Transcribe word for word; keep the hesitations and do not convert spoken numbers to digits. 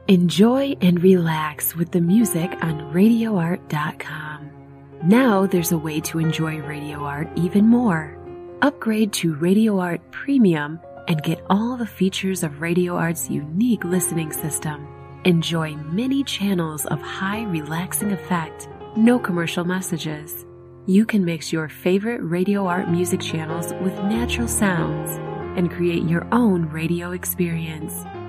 Enjoy and relax with the music on radio art dot com. Now there's a way to enjoy Radio Art even more. Upgrade to Radio Art Premium and get all the features of Radio Art's unique listening system. Enjoy many channels of high relaxing effect, no commercial messages. You can mix your favorite Radio Art music channels with natural sounds and create your own radio experience.